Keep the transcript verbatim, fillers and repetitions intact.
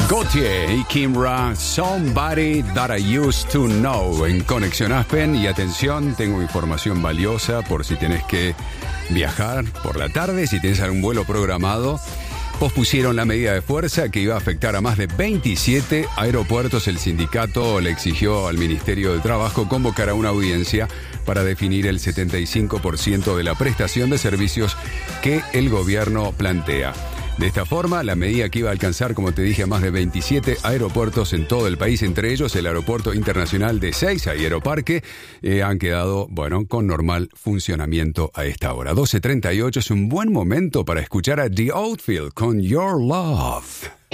Gotye y Kimra, Somebody That I Used to Know, en Conexión Aspen. Y atención, tengo información valiosa por si tenés que viajar por la tarde, si tenés algún vuelo programado. Pospusieron la medida de fuerza que iba a afectar a más de veintisiete aeropuertos. El sindicato le exigió al Ministerio de Trabajo convocar a una audiencia para definir el setenta y cinco por ciento de la prestación de servicios que el gobierno plantea. De esta forma, la medida que iba a alcanzar, como te dije, a más de veintisiete aeropuertos en todo el país, entre ellos el Aeropuerto Internacional de Ezeiza y Aeroparque, eh, han quedado, bueno, con normal funcionamiento a esta hora. doce treinta y ocho es un buen momento para escuchar a The Outfield con Your Love.